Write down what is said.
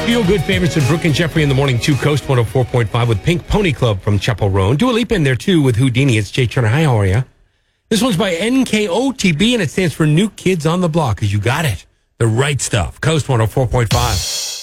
Feel-good favorites of Brooke and Jeffrey in the morning, 2 Coast 104.5 with Pink Pony Club from Chaperone. Dua Lipa in there, too, with Houdini. It's Jay Turner. Hi, how are you? This one's by NKOTB, and it stands for New Kids on the Block, because you got it. The right stuff. Coast 104.5.